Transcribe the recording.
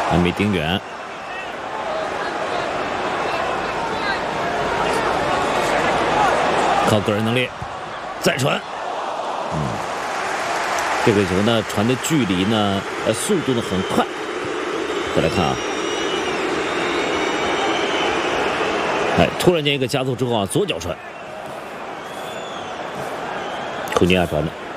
还没顶远。靠个人能力再传。这个球呢传的距离呢速度呢很快。再来看啊，突然间一个加速之后啊，左脚传，库尼亚传的。